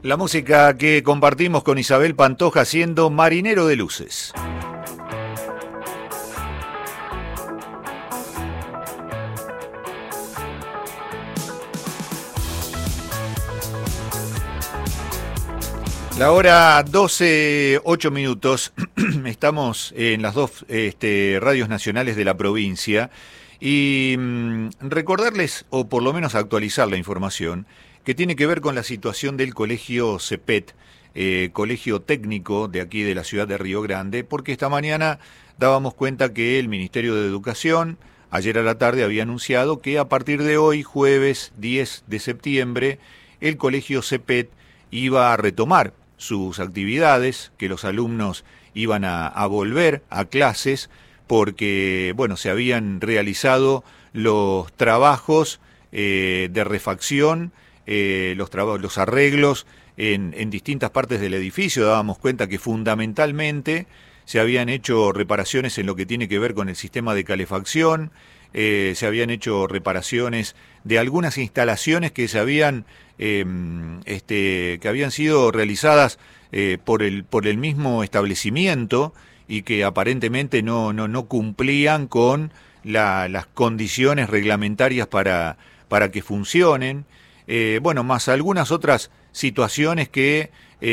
La música que compartimos con Isabel Pantoja siendo Marinero de Luces. La hora 12:08. Estamos en las dos radios nacionales de la provincia y recordarles, o por lo menos actualizar la información, que tiene que ver con la situación del colegio CEPET, colegio técnico de aquí de la ciudad de Río Grande, porque esta mañana dábamos cuenta que el Ministerio de Educación, ayer a la tarde, había anunciado que a partir de hoy, jueves 10 de septiembre, el colegio CEPET iba a retomar sus actividades, que los alumnos iban a volver a clases, porque, bueno, se habían realizado los trabajos de refacción, los arreglos en distintas partes del edificio. Dábamos cuenta que fundamentalmente se habían hecho reparaciones en lo que tiene que ver con el sistema de calefacción, se habían hecho reparaciones de algunas instalaciones que se habían que habían sido realizadas por el mismo establecimiento y que aparentemente no cumplían con las condiciones reglamentarias para que funcionen. Bueno, más algunas otras situaciones que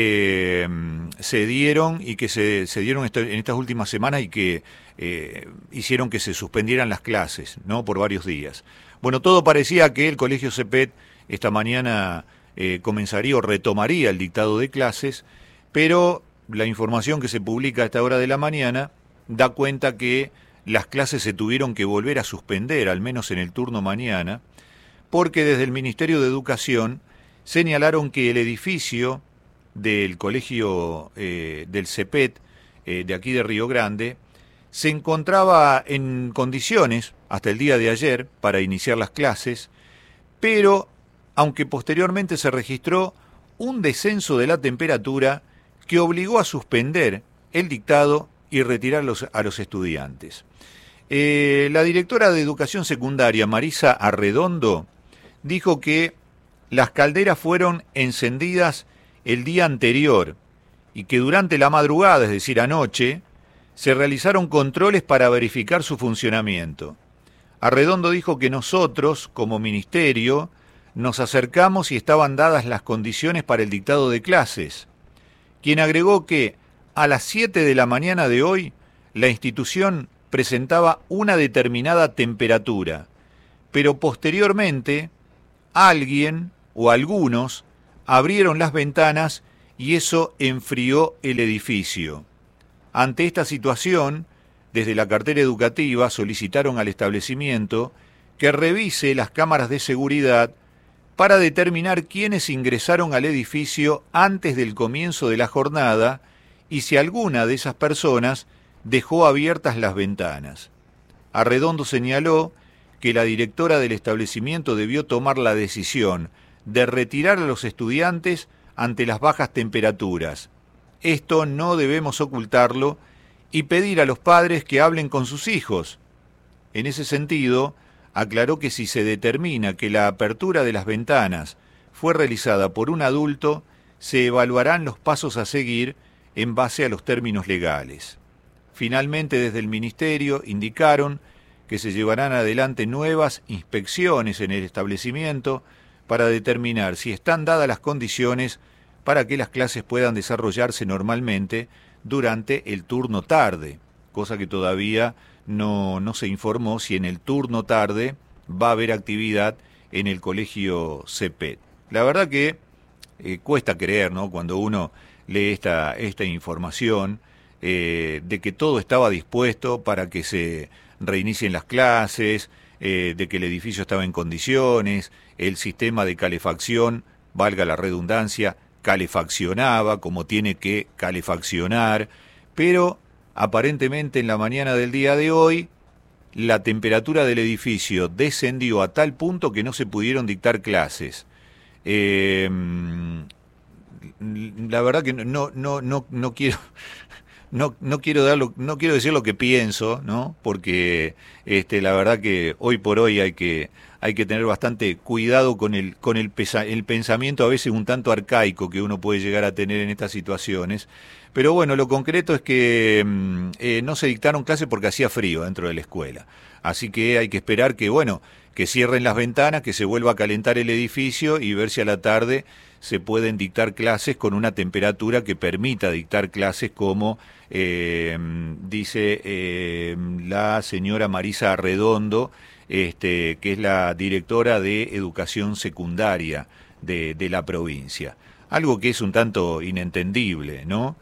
se dieron y que se dieron en estas últimas semanas y que hicieron que se suspendieran las clases, ¿no?, por varios días. Bueno, todo parecía que el colegio CEPET esta mañana comenzaría o retomaría el dictado de clases, pero la información que se publica a esta hora de la mañana da cuenta que las clases se tuvieron que volver a suspender, al menos en el turno mañana, porque desde el Ministerio de Educación señalaron que el edificio del colegio del CEPET, de aquí de Río Grande, se encontraba en condiciones hasta el día de ayer para iniciar las clases, pero aunque posteriormente se registró un descenso de la temperatura que obligó a suspender el dictado y retirar a los estudiantes. La directora de Educación Secundaria, Marisa Arredondo, dijo que las calderas fueron encendidas el día anterior y que durante la madrugada, es decir, anoche, se realizaron controles para verificar su funcionamiento. Arredondo dijo que nosotros, como ministerio, nos acercamos y estaban dadas las condiciones para el dictado de clases, quien agregó que a las 7 de la mañana de hoy la institución presentaba una determinada temperatura, pero posteriormente alguien o algunos abrieron las ventanas y eso enfrió el edificio. Ante esta situación, desde la cartera educativa solicitaron al establecimiento que revise las cámaras de seguridad para determinar quiénes ingresaron al edificio antes del comienzo de la jornada y si alguna de esas personas dejó abiertas las ventanas. Arredondo señaló que la directora del establecimiento debió tomar la decisión de retirar a los estudiantes ante las bajas temperaturas. Esto no debemos ocultarlo y pedir a los padres que hablen con sus hijos. En ese sentido, aclaró que si se determina que la apertura de las ventanas fue realizada por un adulto, se evaluarán los pasos a seguir en base a los términos legales. Finalmente, desde el Ministerio indicaron que se llevarán adelante nuevas inspecciones en el establecimiento para determinar si están dadas las condiciones para que las clases puedan desarrollarse normalmente durante el turno tarde, cosa que todavía no se informó si en el turno tarde va a haber actividad en el colegio CEPET. La verdad que cuesta creer, ¿no?, cuando uno lee esta información de que todo estaba dispuesto para que se reinicien las clases, de que el edificio estaba en condiciones, el sistema de calefacción, valga la redundancia, calefaccionaba como tiene que calefaccionar, pero aparentemente en la mañana del día de hoy la temperatura del edificio descendió a tal punto que no se pudieron dictar clases. La verdad que no quiero no quiero decir lo que pienso, ¿no? Porque la verdad que hoy por hoy hay que hay que tener bastante cuidado con el pensamiento a veces un tanto arcaico que uno puede llegar a tener en estas situaciones. Pero bueno, lo concreto es que no se dictaron clases porque hacía frío dentro de la escuela. Así que hay que esperar que, bueno, que cierren las ventanas, que se vuelva a calentar el edificio y ver si a la tarde se pueden dictar clases con una temperatura que permita dictar clases como dice la señora Marisa Arredondo, que es la directora de Educación Secundaria de la provincia. Algo que es un tanto inentendible, ¿no?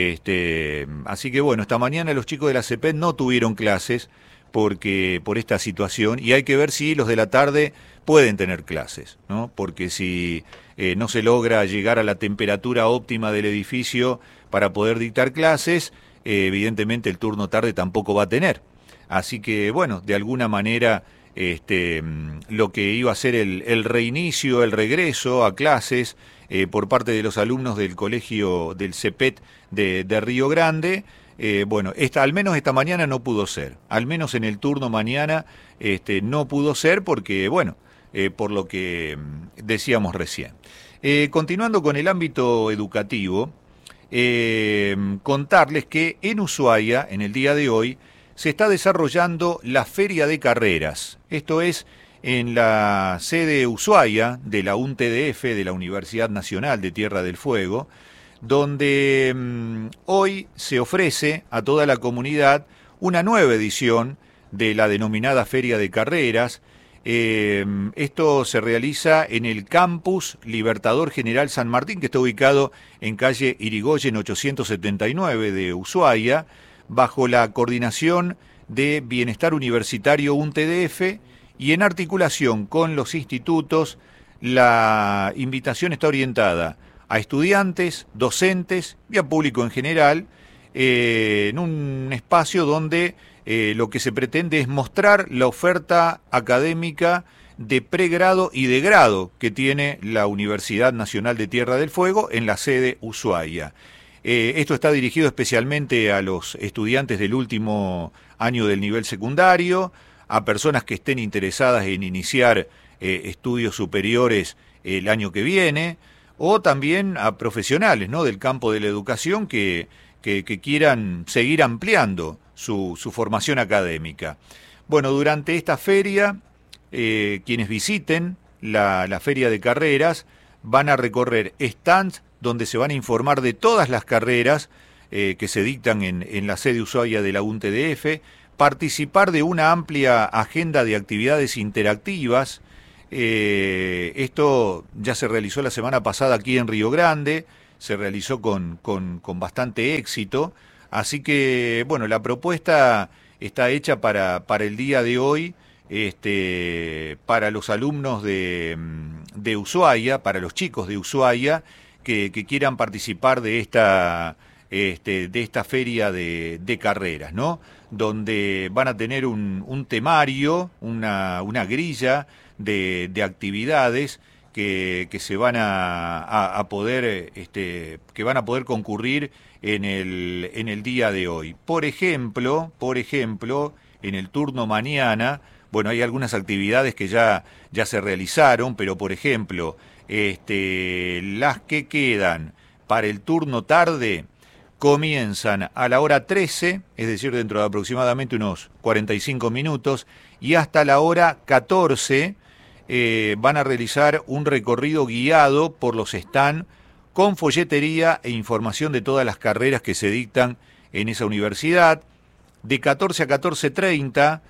Así que bueno, esta mañana los chicos de la CEPED no tuvieron clases por esta situación, y hay que ver si los de la tarde pueden tener clases, ¿no? Porque si no se logra llegar a la temperatura óptima del edificio para poder dictar clases, evidentemente el turno tarde tampoco va a tener. Así que bueno, de alguna manera lo que iba a ser el reinicio, el regreso a clases por parte de los alumnos del colegio del CEPET de Río Grande, bueno, al menos esta mañana no pudo ser, al menos en el turno mañana no pudo ser porque, bueno, por lo que decíamos recién. Continuando con el ámbito educativo, contarles que en Ushuaia, en el día de hoy, se está desarrollando la Feria de Carreras. Esto es en la sede Ushuaia de la UNTDF, de la Universidad Nacional de Tierra del Fuego, donde hoy se ofrece a toda la comunidad una nueva edición de la denominada Feria de Carreras. Esto se realiza en el Campus Libertador General San Martín, que está ubicado en calle Irigoyen 879 de Ushuaia, bajo la coordinación de Bienestar Universitario UNTDF, y en articulación con los institutos. La invitación está orientada a estudiantes, docentes y a público en general, en un espacio donde lo que se pretende es mostrar la oferta académica de pregrado y de grado que tiene la Universidad Nacional de Tierra del Fuego en la sede Ushuaia. Esto está dirigido especialmente a los estudiantes del último año del nivel secundario, a personas que estén interesadas en iniciar estudios superiores el año que viene, o también a profesionales, ¿no?, del campo de la educación que quieran seguir ampliando su formación académica. Bueno, durante esta feria, quienes visiten la Feria de Carreras van a recorrer stands donde se van a informar de todas las carreras que se dictan en la sede Ushuaia de la UNTDF, participar de una amplia agenda de actividades interactivas. Esto ya se realizó la semana pasada aquí en Río Grande, se realizó con bastante éxito, así que bueno, la propuesta está hecha para el día de hoy, para los alumnos de Ushuaia, para los chicos de Ushuaia que quieran participar de esta feria de carreras, ¿no?, donde van a tener un temario, una grilla de actividades que se van a poder que van a poder concurrir en el día de hoy. Por ejemplo, en el turno mañana, bueno, hay algunas actividades que ya se realizaron, pero por ejemplo, las que quedan para el turno tarde comienzan a la hora 13, es decir, dentro de aproximadamente unos 45 minutos, y hasta la hora 14 van a realizar un recorrido guiado por los stands con folletería e información de todas las carreras que se dictan en esa universidad. De 14 a 14:30,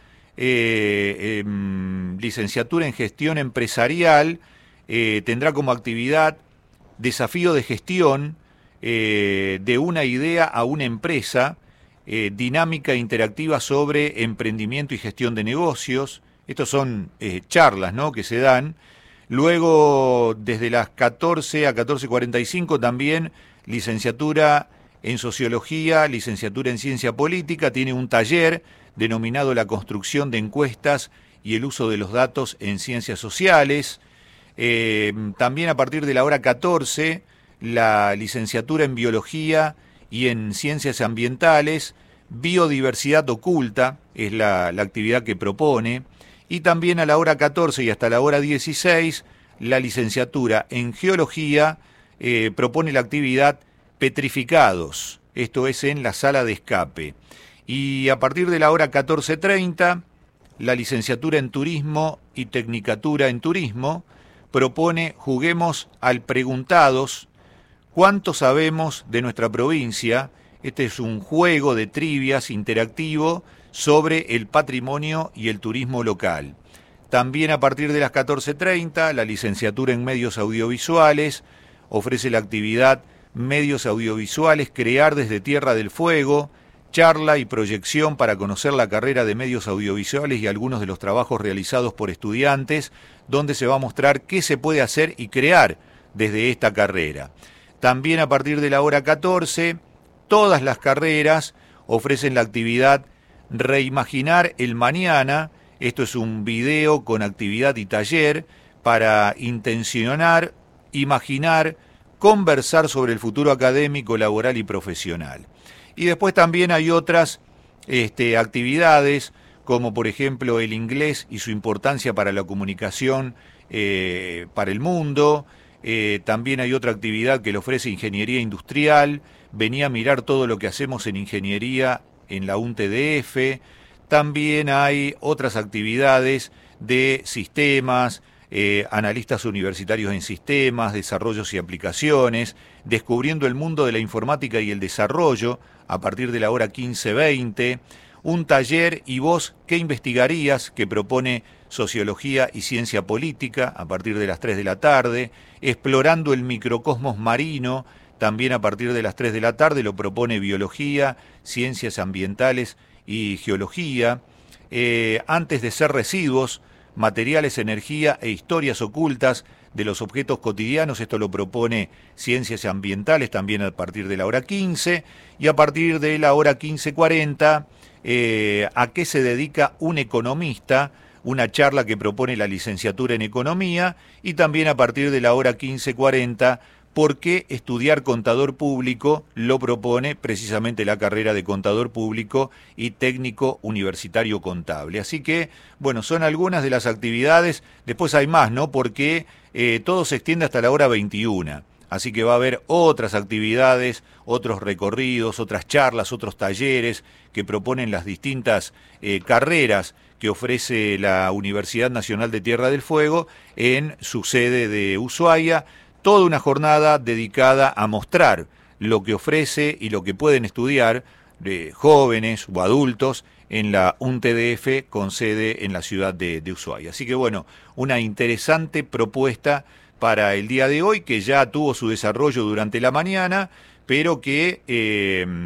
licenciatura en gestión empresarial tendrá como actividad desafío de gestión, de una idea a una empresa, dinámica interactiva sobre emprendimiento y gestión de negocios. Estos son charlas, ¿no?, que se dan. Luego, desde las 14 a 14:45 también licenciatura en sociología, licenciatura en ciencia política, tiene un taller denominado la construcción de encuestas y el uso de los datos en ciencias sociales. También a partir de la hora 14, la licenciatura en biología y en ciencias ambientales, biodiversidad oculta es la actividad que propone. Y también a la hora 14 y hasta la hora 16, la licenciatura en Geología propone la actividad Petrificados, esto es en la sala de escape. Y a partir de la hora 14:30, la licenciatura en Turismo y Tecnicatura en Turismo propone Juguemos al Preguntados, ¿cuánto sabemos de nuestra provincia? Este es un juego de trivias interactivo sobre el patrimonio y el turismo local. También a partir de las 14:30, la licenciatura en Medios Audiovisuales ofrece la actividad Medios Audiovisuales, crear desde Tierra del Fuego, charla y proyección para conocer la carrera de medios audiovisuales y algunos de los trabajos realizados por estudiantes, donde se va a mostrar qué se puede hacer y crear desde esta carrera. También a partir de la hora 14, todas las carreras ofrecen la actividad Reimaginar el Mañana. Esto es un video con actividad y taller para intencionar, imaginar, conversar sobre el futuro académico, laboral y profesional. Y después también hay otras actividades, como por ejemplo el inglés y su importancia para la comunicación para el mundo. También hay otra actividad que le ofrece Ingeniería Industrial. Venía a mirar todo lo que hacemos en ingeniería en la UNTDF. También hay otras actividades de sistemas, analistas universitarios en sistemas, desarrollos y aplicaciones, descubriendo el mundo de la informática y el desarrollo a partir de la hora 15:20, un taller ¿Y vos qué investigarías?, que propone Sociología y Ciencia Política a partir de las 3 de la tarde, explorando el microcosmos marino, también a partir de las 3 de la tarde lo propone Biología, Ciencias Ambientales y Geología, antes de ser residuos, materiales, energía e historias ocultas de los objetos cotidianos. Esto lo propone Ciencias Ambientales también a partir de la hora 15, y a partir de la hora 15:40, ¿a qué se dedica un economista?, una charla que propone la licenciatura en Economía, y también a partir de la hora 15:40, ¿por qué estudiar contador público?, lo propone precisamente la carrera de contador público y técnico universitario contable. Así que, bueno, son algunas de las actividades. Después hay más, ¿no?, porque todo se extiende hasta la hora 21. Así que va a haber otras actividades, otros recorridos, otras charlas, otros talleres que proponen las distintas carreras que ofrece la Universidad Nacional de Tierra del Fuego en su sede de Ushuaia. Toda una jornada dedicada a mostrar lo que ofrece y lo que pueden estudiar jóvenes o adultos en la UNTDF con sede en la ciudad de Ushuaia. Así que bueno, una interesante propuesta para el día de hoy, que ya tuvo su desarrollo durante la mañana, pero que